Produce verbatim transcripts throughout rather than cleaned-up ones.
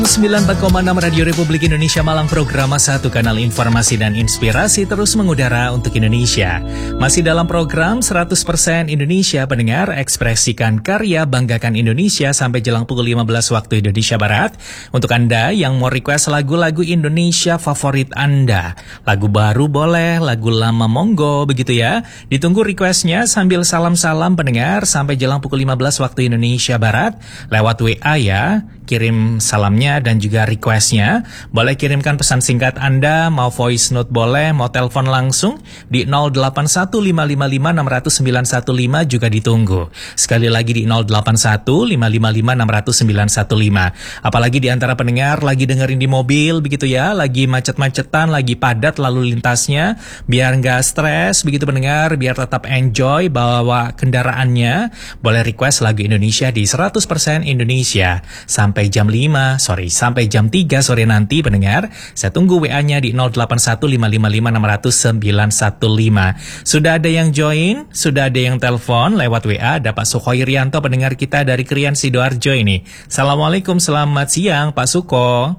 sembilan puluh empat koma enam Radio Republik Indonesia Malang, program satu kanal informasi dan inspirasi terus mengudara untuk Indonesia. Masih dalam program seratus persen Indonesia pendengar, ekspresikan karya, banggakan Indonesia sampai jelang pukul lima belas waktu Indonesia Barat. Untuk Anda yang mau request lagu-lagu Indonesia favorit Anda, lagu baru boleh, lagu lama monggo, begitu ya. Ditunggu requestnya sambil salam-salam pendengar sampai jelang pukul lima belas waktu Indonesia Barat lewat W A ya. Kirim salamnya dan juga requestnya. Boleh kirimkan pesan singkat Anda, mau voice note boleh, mau telepon langsung di nol delapan satu lima lima lima enam nol sembilan satu lima juga ditunggu. Sekali lagi di nol delapan satu lima lima lima enam nol sembilan satu lima. Apalagi di antara pendengar lagi dengerin di mobil begitu ya, lagi macet-macetan, lagi padat lalu lintasnya, biar nggak stres begitu pendengar, biar tetap enjoy bawa kendaraannya, boleh request lagu Indonesia di seratus persen Indonesia sampai jam lima, sorry, sampai jam tiga sore nanti pendengar. Saya tunggu W A-nya di nol delapan satu lima lima lima enam nol sembilan satu lima. Sudah ada yang join, sudah ada yang telepon lewat W A, ada Pak Sukoirianto pendengar kita dari Krian Sidoarjo ini. Assalamualaikum, selamat siang Pak Suko.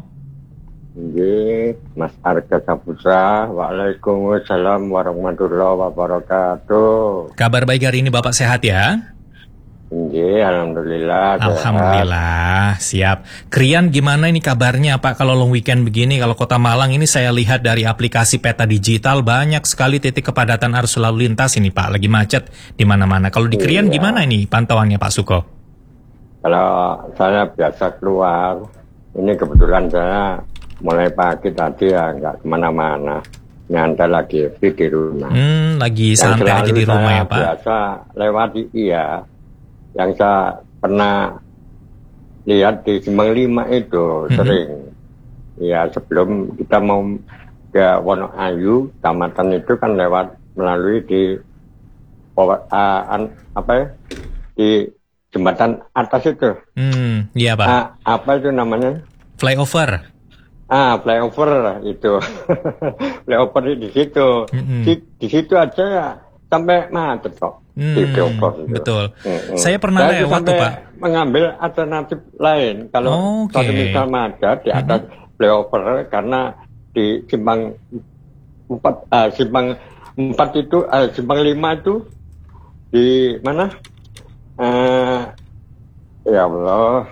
Nggih, Mas Arga Saputra. Waalaikumsalam warahmatullahi wabarakatuh. Kabar baik hari ini Bapak sehat ya? Nggih, alhamdulillah. Alhamdulillah, siap. Krian gimana ini kabarnya Pak kalau long weekend begini? Kalau Kota Malang ini saya lihat dari aplikasi peta digital banyak sekali titik kepadatan arus lalu lintas ini Pak, lagi macet di mana-mana. Kalau di Krian iya. Gimana ini pantauannya Pak Suko? Kalau saya biasa keluar, ini kebetulan saya mulai pagi tadi ya nggak kemana-mana, nyantai lagi di rumah. Hmm, lagi santai aja di rumah ya Pak? Biasa lewat di iya. Yang saya pernah lihat di Simpang Lima itu mm-hmm. sering, ya sebelum kita mau ke Wonoayu, Kecamatan itu kan lewat melalui di uh, an, apa ya, di jembatan atas itu. Hmm, iya Pak. Uh, apa itu namanya? Flyover. Ah, flyover itu, flyover di situ, mm-hmm. di, di situ aja ya. Sampai macet kok. Hmm, betul. Hmm, Saya pernah Saya lewat tuh Pak. Mengambil alternatif lain. Kalau oh, okay. misal macet di atas hmm. flyover karena di simpang empat, uh, simpang empat itu, uh, simpang lima itu di mana? Uh, ya Allah,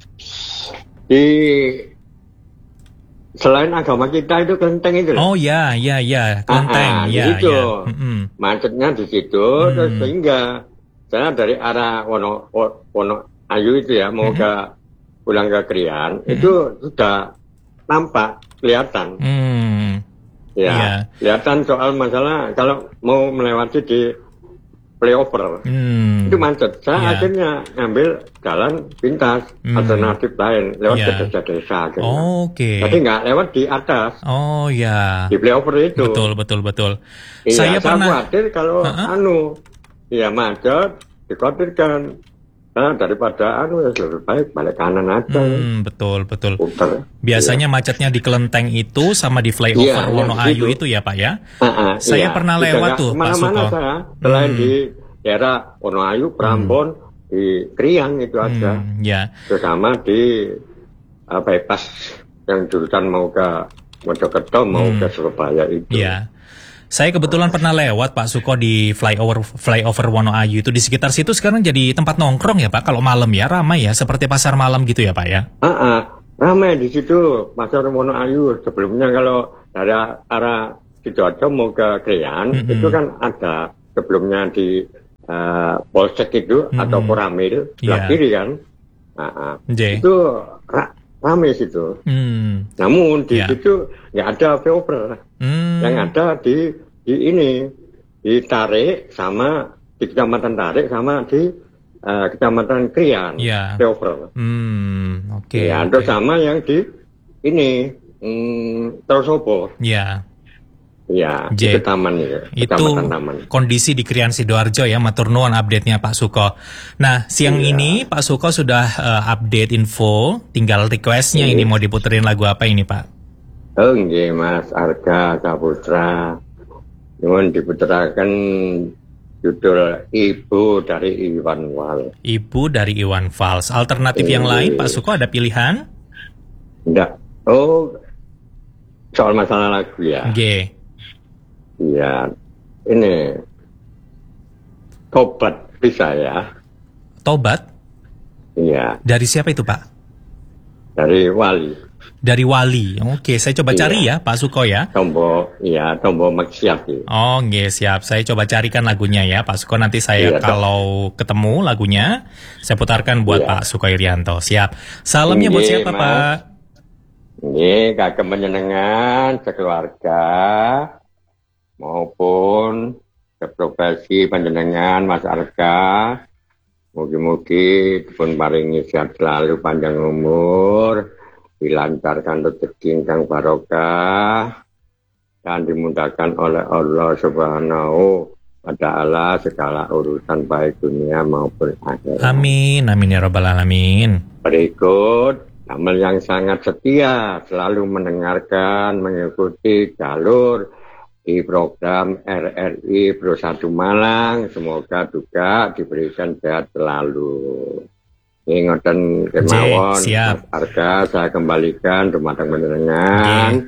di selain agama kita itu kelenteng itu. Oh ya, ya, ya, kelenteng. Ah, ya, di situ. Ya. Mm-hmm. Macetnya di situ, mm. terus sehingga saya dari arah Wono, Wono Ayu itu ya, mau mm-hmm. ke pulang ke Krian, mm-hmm. itu sudah nampak, kelihatan. Mm. Ya, yeah. kelihatan soal masalah kalau mau melewati di flyover, hmm. itu macet. Saya yeah. akhirnya ngambil jalan pintas, hmm. alternatif lain, lewat yeah. ke desa-desa. Oh, oke. Okay. Tapi nggak lewat di atas. Oh ya. Di flyover itu. Betul, betul, betul. Iya, saya, saya pernah khawatir kalau uh-huh. anu, ya macet, dikhawatirkan. Nah, daripada anu ya lebih baik balik kanan aja. Hmm, betul, betul. Puter. Biasanya iya. macetnya di kelenteng itu sama di flyover iya, Wonoayu itu ya Pak ya. Uh-uh, saya iya. pernah lewat tuh Pak Suko. Kemana-mana saya, selain hmm. di daerah Wonoayu, Prambon, hmm. di Krian itu hmm, aja. Ya. Terutama di uh, bypass yang jurusan mau ke Mojokerto, mau hmm. ke Surabaya itu. Iya. Saya kebetulan pernah lewat Pak Suko di flyover flyover Wonoayu itu, di sekitar situ sekarang jadi tempat nongkrong ya Pak, kalau malam ya ramai ya, seperti pasar malam gitu ya Pak ya. Ah, uh-uh, ramai di situ pasar Wonoayu. Sebelumnya kalau dari arah Sidoarjo mau ke Krian mm-hmm. itu kan ada sebelumnya di uh, Polsek itu mm-hmm. atau Koramil sebelah yeah. kiri kan. Uh-uh. Itu ra- ramai situ. Mm. Namun di yeah. situ nggak ada flyover. Mm. Yang ada di di ini di Tarik sama di Kecamatan Tarik sama di uh, Kecamatan Krian yeah. flyover. Hmm, oke. Okay, ya, okay. sama yang di ini mm, Trosopo. Ya. Ya, J. itu taman ya. Itu taman. Kondisi di Krian Sidoarjo ya, matur nuwun update-nya Pak Suko. Nah, siang iya. ini Pak Suko sudah uh, update info, tinggal request-nya ini mau diputerin lagu apa ini Pak? Oh, nggih Mas Arga Saputra. Mohon diputerakan judul Ibu dari Iwan Fals. Ibu dari Iwan Fals. Alternatif Iyi. Yang lain Pak Suko ada pilihan? Enggak. Oh, soal masalah lagu ya. G. Iya. Ini Tobat bisa ya. Tobat? Iya. Dari siapa itu, Pak? Dari Wali. Dari Wali. Oke, saya coba Iya. cari ya, Pak Suko ya. Tombo, iya, Tombo maksiat. Oh, nggih, siap. Saya coba carikan lagunya ya, Pak Suko. Nanti saya Iya, kalau ketemu lagunya, saya putarkan buat Iya. Pak Suko Irianto. Siap. Salamnya buat Nggih, siapa, Mas. Pak? Ini kagem menyenengan sekeluarga maupun seprofesi panjenengan Mas Arga. Mugi-mugi dipun paringi sehat selalu, panjang umur, dilancarkan rezeki ingkang barokah, dan dimudahkan oleh Allah Subhanahu wa Ta'ala segala urusan baik dunia maupun akhirat. Amin, amin ya rabbal alamin. Berikut Amel yang sangat setia selalu mendengarkan, mengikuti jalur di program R R I Pro satu Malang. Semoga juga diberikan sehat selalu. Ini ngoten kemawon, siap. Mas Arga, saya kembalikan rumah tangga panjenengan.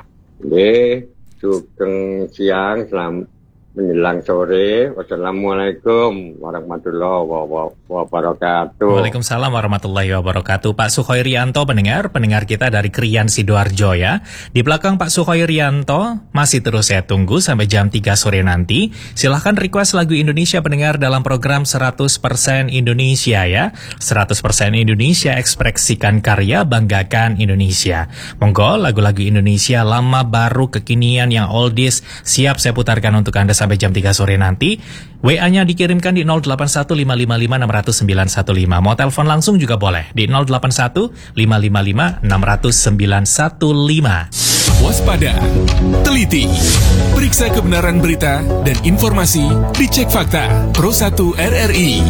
Nggih, sugeng siang, selam menjelang sore. Wassalamualaikum warahmatullahi wabarakatuh. Waalaikumsalam warahmatullahi wabarakatuh. Pak Sukoirianto pendengar, pendengar kita dari Krian Sidoarjo ya. Di belakang Pak Sukoirianto, masih terus saya tunggu sampai jam tiga sore nanti. Silahkan request lagu Indonesia pendengar dalam program seratus persen Indonesia ya. seratus persen Indonesia, ekspresikan karya, banggakan Indonesia. Monggo lagu-lagu Indonesia lama, baru, kekinian, yang oldies, siap saya putarkan untuk Anda sampai jam tiga sore nanti. W A-nya dikirimkan di nol delapan satu lima lima lima enam nol sembilan satu lima. Mau telepon langsung juga boleh di nol delapan satu lima lima lima enam nol sembilan satu lima. Waspada, teliti, periksa kebenaran berita dan informasi, dicek fakta. Pro satu R R I.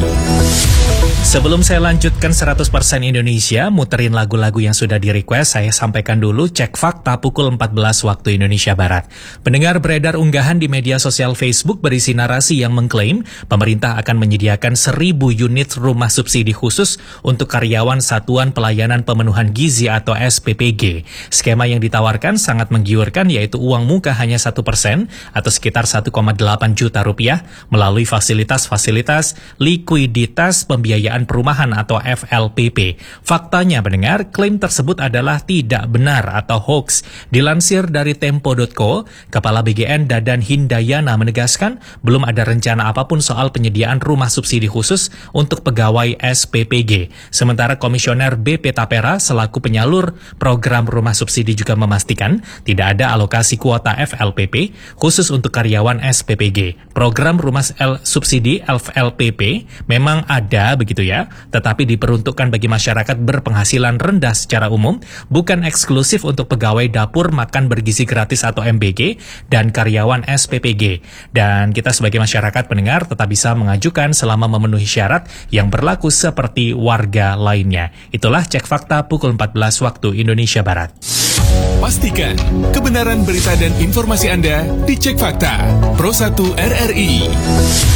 Sebelum saya lanjutkan seratus persen Indonesia, muterin lagu-lagu yang sudah di-request, saya sampaikan dulu cek fakta pukul empat belas waktu Indonesia Barat. Pendengar, beredar unggahan di media sosial Facebook berisi narasi yang mengklaim pemerintah akan menyediakan seribu unit rumah subsidi khusus untuk karyawan Satuan Pelayanan Pemenuhan Gizi atau S P P G. Skema yang ditawarkan sangat menggiurkan, yaitu uang muka hanya satu persen atau sekitar satu koma delapan juta rupiah melalui fasilitas-fasilitas likuiditas pembiayaan perumahan atau F L P P. Faktanya pendengar, klaim tersebut adalah tidak benar atau hoax. Dilansir dari tempo dot co, Kepala B G N Dadan Hindayana menegaskan belum ada rencana apapun soal penyediaan rumah subsidi khusus untuk pegawai S P P G. Sementara Komisioner B P Tapera selaku penyalur program rumah subsidi juga memastikan tidak ada alokasi kuota F L P P khusus untuk karyawan S P P G. Program rumah L subsidi F L P P memang ada begitu ya, tetapi diperuntukkan bagi masyarakat berpenghasilan rendah secara umum, bukan eksklusif untuk pegawai dapur makan bergizi gratis atau M B G dan karyawan S P P G. Dan kita sebagai masyarakat pendengar tetap bisa mengajukan selama memenuhi syarat yang berlaku seperti warga lainnya. Itulah cek fakta pukul empat belas waktu Indonesia Barat. Pastikan kebenaran berita dan informasi Anda dicek fakta. Pro satu R R I.